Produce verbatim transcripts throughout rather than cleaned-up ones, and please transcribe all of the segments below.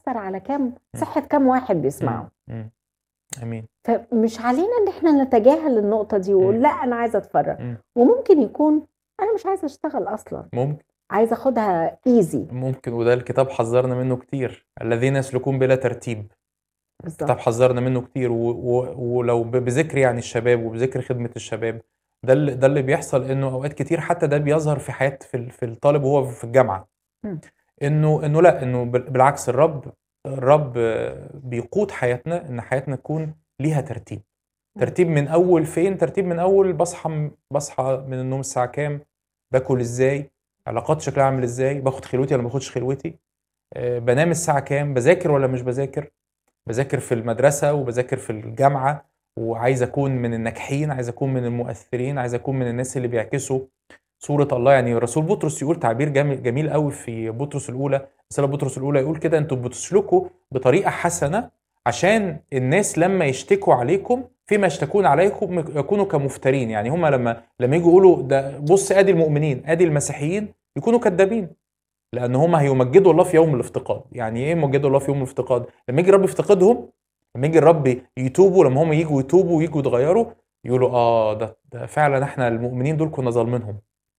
هيأثر على كام مم. صحة كام واحد مم. بيسمعه. مم. امين. فمش علينا ان احنا نتجاهل النقطة دي ونقول مم. لا انا عايزة اتفرج، مم. وممكن يكون انا مش عايزة اشتغل اصلا، ممكن عايزة اخدها ايزي. ممكن وده الكتاب حذرنا منه كتير، الذين يسلكون بلا ترتيب. الكتاب بالظبط. حذرنا منه كتير و... و... ولو ب- بذكر يعني الشباب وبذكر خدمة الشباب، ده اللي ده اللي بيحصل، انه اوقات كتير حتى ده بيظهر في حياة في ال- في الطالب وهو في الجامعة، مم. انه انه لا انه بال- بالعكس، الرب الرب آه، بيقود حياتنا ان حياتنا تكون ليها ترتيب. مم. ترتيب من اول فين؟ ترتيب من اول بصحى بصحى من النوم الساعة كام، باكل ازاي، علاقات شكلها عامل ازاي، باخد خلوتي ولا ما باخدش خلوتي، آه، بنام الساعة كام، بذاكر ولا مش بذاكر، بذاكر في المدرسة وبذاكر في الجامعة، وعايز أكون من الناجحين، عايز أكون من المؤثرين، عايز أكون من الناس اللي بيعكسوا صورة الله. يعني رسول بطرس يقول تعبير جميل, جميل قوي في بطرس الأولى، رسالة بطرس الأولى، يقول كده: أنتوا بتسلكوا بطريقة حسنة عشان الناس لما يشتكوا عليكم فيما يشتكون عليكم يكونوا كمفترين. يعني هما لما لما يجوا يقولوا ده بص ادي المؤمنين ادي المسيحيين، يكونوا كذابين، لان هم هيمجدوا الله في يوم الافتقاد. يعني ايه يمجدوا الله في يوم الافتقاد؟ لما يجي الرب يفتقدهم، لما يجي الرب يتوبوا، لما هم يجوا يتوبوا ويجوا يتغيروا، يقولوا اه ده, ده فعلا احنا المؤمنين دول كنا ظالمينهم.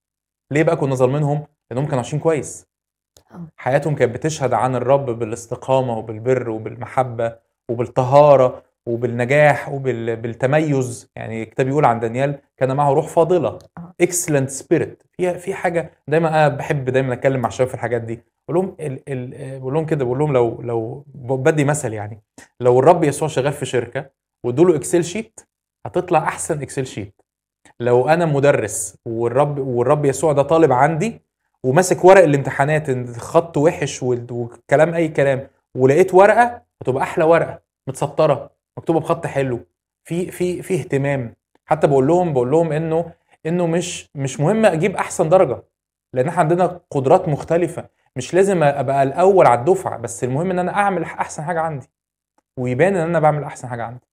ليه بقى كنا ظالمينهم؟ لانهم كانوا عايشين كويس، آه. حياتهم كانت بتشهد عن الرب بالاستقامة وبالبر وبالمحبة وبالطهارة وبالنجاح وبالتميز. يعني الكتاب يقول عن دانيال كان معه روح فاضلة، آه. excellent spirit. في في حاجة دايما انا بحب دايما اتكلم مع الشباب في الحاجات دي، بقول لهم ال ال بقول لهم كده، بقول لهم لو لو بدي مثل، يعني لو الرب يسوع شغال في شركة وادوا له اكسل شيت، هتطلع احسن اكسل شيت. لو انا مدرس والرب والرب يسوع ده طالب عندي، وماسك ورق الامتحانات خط وحش والكلام اي كلام، ولقيت ورقه هتبقى احلى ورقه متسطره مكتوبه بخط حلو، في في في اهتمام. حتى بقول لهم بقول لهم انه انه مش مش مهم اجيب احسن درجه، لان احنا عندنا قدرات مختلفه، مش لازم ابقى الاول على الدفعه، بس المهم ان انا اعمل احسن حاجه عندي ويبان ان انا بعمل احسن حاجه عندي.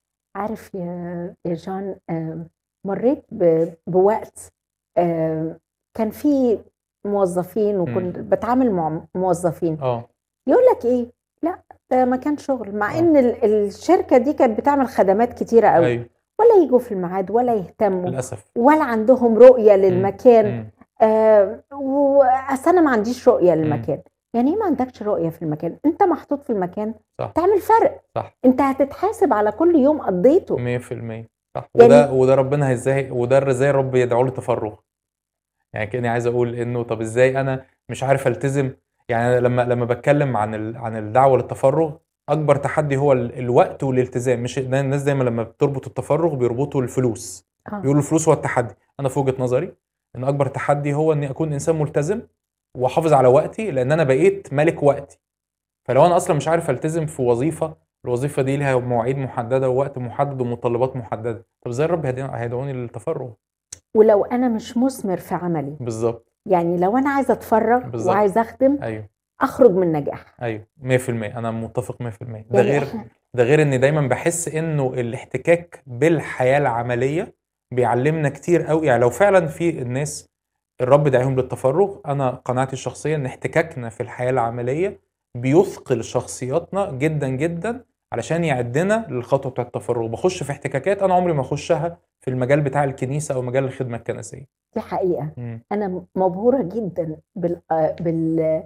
عارف يا يا جان، آه، مريت ب- بوقت آه، كان في موظفين وكنت امم بتعامل مع موظفين اه يقول لك ايه، لا ده مكان شغل، مع اه ان ال- الشركة دي كانت بتعمل خدمات كتيرة قوي، ايوه ولا يجوا في الميعاد ولا يهتموا للاسف. ولا عندهم رؤية امم للمكان. امم آه وأصل انا ما عنديش رؤية امم للمكان. يعني ايه ما عندكش رؤية في المكان؟ انت محطوط في المكان صح تعمل فرق، صح انت هتتحاسب على كل يوم قضيته. مية في المية صح. وده يعني وده ربنا ازاي، وده ازاي الرب يدعو له تفرغ. يعني كأني عايز اقول انه طب ازاي انا مش عارف التزم. يعني أنا لما لما بتكلم عن ال... عن الدعوه للتفرغ، اكبر تحدي هو ال... الوقت والالتزام. مش الناس دايما لما بتربط التفرغ بيربطوا الفلوس، اه بيقولوا الفلوس هو التحدي. انا في وجهة نظري ان اكبر تحدي هو اني اكون انسان ملتزم واحافظ على وقتي، لان انا بقيت ملك وقتي. فلو انا اصلا مش عارف التزم في وظيفه، الوظيفه دي ليها مواعيد محدده ووقت محدد ومتطلبات محدده، طب ازاي الرب هيدعو- هيدعوني للتفرغ؟ ولو انا مش مثمر في عملي، بالظبط يعني لو انا عايزه اتفرغ بالظبط وعايزه اخدم، ايوه اخرج من نجاح. ايوه مية في المية انا متفق مية في المية. ده يعني غير احنا ده غير اني دايما بحس انه الاحتكاك بالحياه العمليه بيعلمنا كتير قوي. يعني لو فعلا في الناس الرب دعيهم للتفرغ، انا قناعتي الشخصيه ان احتكاكنا في الحياه العمليه بيثقل شخصياتنا جدا جدا علشان يعدنا للخطوه بتاعه التفرغ. بخش في احتكاكات انا عمري ما اخشها في المجال بتاع الكنيسه او مجال الخدمه الكنسيه. دي حقيقه. امم انا مبهوره جدا بال بال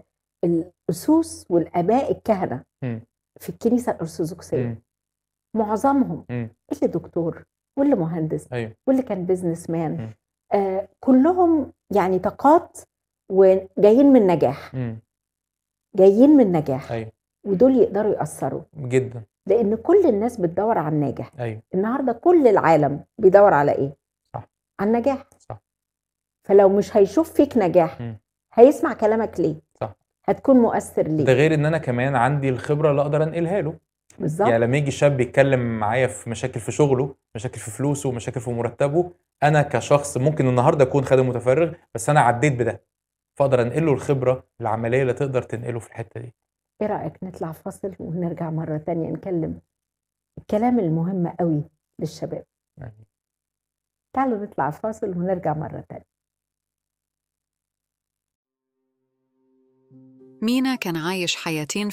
الاسوس والاباء الكهنه امم في الكنيسه الارثوذكسيه. امم معظمهم امم اللي دكتور واللي مهندس ايوه واللي كان بيزنس مان، امم آه كلهم يعني طاقات وجايين من نجاح، امم جايين من نجاح، ايوه ودول يقدروا يأثروا. جدا لأن كل الناس بتدور على الناجح. ايوه النهاردة كل العالم بيدور على إيه؟ صح على النجاح. صح فلو مش هيشوف فيك نجاح، امم هيسمع كلامك ليه؟ صح. هتكون مؤثر ده ليه؟ غير ان انا كمان عندي الخبره اللي اقدر انقلها له. يعني بالظبط. لما يجي شاب يتكلم معايا في مشاكل في شغله، مشاكل في فلوسه، مشاكل في مرتبه، انا كشخص ممكن النهارده اكون خادم متفرغ، بس انا عديت بده، فاقدر انقل له الخبره العمليه اللي تقدر تنقله في الحته دي. إيه رأيك نطلع فاصل ونرجع مرة تانية نكلم الكلام المهم قوي للشباب؟ يعني تعالوا نطلع فاصل ونرجع مرة تانية. مينا كان عايش حياتين